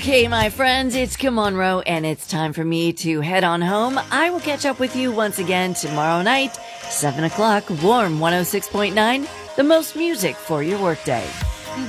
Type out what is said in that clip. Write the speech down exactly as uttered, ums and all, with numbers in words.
Okay, my friends, it's Kim Monroe, and it's time for me to head on home. I will catch up with you once again tomorrow night, seven o'clock, Warm one oh six point nine, the most music for your workday.